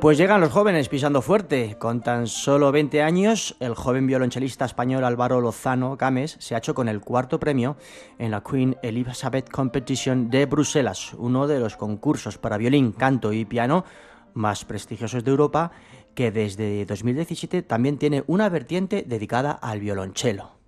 Pues llegan los jóvenes pisando fuerte. Con tan solo 20 años, el joven violonchelista español Álvaro Lozano Gámez se ha hecho con el cuarto premio en la Queen Elizabeth Competition de Bruselas, uno de los concursos para violín, canto y piano más prestigiosos de Europa, que desde 2017 también tiene una vertiente dedicada al violonchelo.